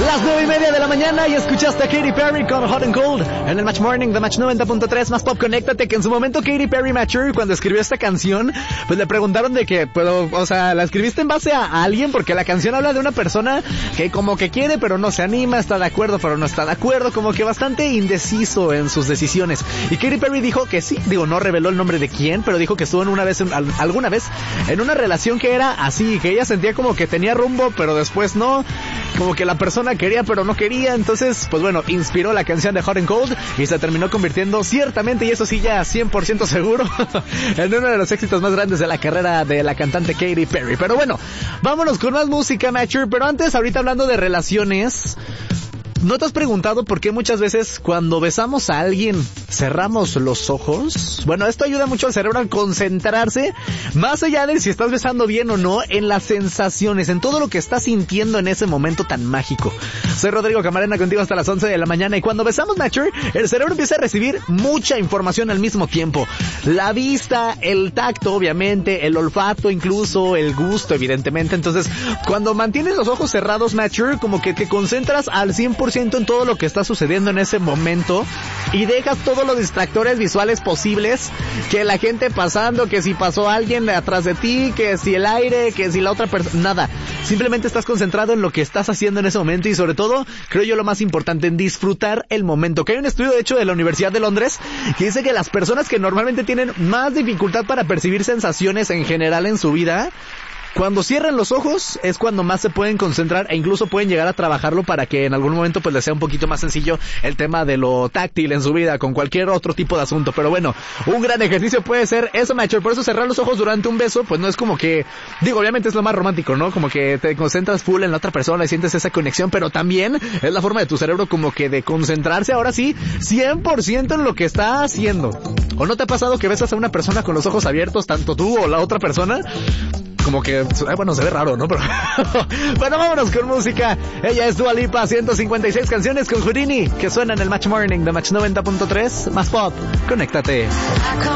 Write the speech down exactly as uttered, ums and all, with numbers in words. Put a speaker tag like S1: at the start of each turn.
S1: Las nueve y media de la mañana y escuchaste a Katy Perry con Hot and Cold en el Match Morning de Match noventa punto tres. Más pop, conéctate, que en su momento Katy Perry Mature, cuando escribió esta canción, pues le preguntaron de que, pero, o sea, ¿la escribiste en base a, a alguien? Porque la canción habla de una persona que como que quiere pero no se anima, está de acuerdo pero no está de acuerdo, como que bastante indeciso en sus decisiones. Y Katy Perry dijo que sí, digo, no reveló el nombre de quién, pero dijo que estuvo en una vez, en, alguna vez, en una relación que era así, que ella sentía como que tenía rumbo pero después no, como que la persona quería pero no quería. Entonces, pues bueno, inspiró la canción de Hot and Cold y se terminó convirtiendo ciertamente, y eso sí ya cien por ciento seguro, en uno de los éxitos más grandes de la carrera de la cantante Katy Perry. Pero bueno, vámonos con más música, Mature. Pero antes, ahorita hablando de relaciones, ¿no te has preguntado por qué muchas veces cuando besamos a alguien cerramos los ojos? Bueno, esto ayuda mucho al cerebro a concentrarse, más allá de si estás besando bien o no, en las sensaciones, en todo lo que estás sintiendo en ese momento tan mágico. Soy Rodrigo Camarena, contigo hasta las once de la mañana, y cuando besamos, Mature, el cerebro empieza a recibir mucha información al mismo tiempo. La vista, el tacto, obviamente, el olfato, incluso el gusto, evidentemente. Entonces, cuando mantienes los ojos cerrados, Mature, como que te concentras al cien por ciento en todo lo que está sucediendo en ese momento y dejas todos los distractores visuales posibles, que la gente pasando, que si pasó alguien atrás de ti, que si el aire, que si la otra persona, nada. Simplemente estás concentrado en lo que estás haciendo en ese momento y, sobre todo, creo yo lo más importante, en disfrutar el momento. Que hay un estudio, de hecho, de la Universidad de Londres que dice que las personas que normalmente tienen más dificultad para percibir sensaciones en general en su vida, cuando cierran los ojos es cuando más se pueden concentrar, e incluso pueden llegar a trabajarlo para que en algún momento pues les sea un poquito más sencillo el tema de lo táctil en su vida, con cualquier otro tipo de asunto. Pero bueno, un gran ejercicio puede ser eso, Mature. Por eso cerrar los ojos durante un beso, pues no es como que, digo, obviamente es lo más romántico, ¿no? Como que te concentras full en la otra persona y sientes esa conexión, pero también es la forma de tu cerebro como que de concentrarse, ahora sí, cien por ciento en lo que está haciendo. ¿O no te ha pasado que besas a una persona con los ojos abiertos, tanto tú o la otra persona? Como que, bueno, se ve raro, ¿no? Pero bueno, vámonos con música. Ella es Dua Lipa, ciento cincuenta y seis canciones con Houdini, que suena en el Match Morning de Match noventa punto tres. Más pop, conéctate.